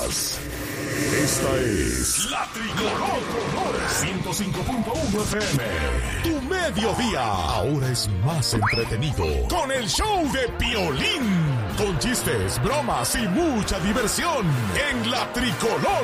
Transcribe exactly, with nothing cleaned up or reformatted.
días. Esta es La Tricolor ciento cinco punto uno F M. Tu mediodía ahora es más entretenido con el show de Piolín. Con chistes, bromas y mucha diversión en La Tricolor.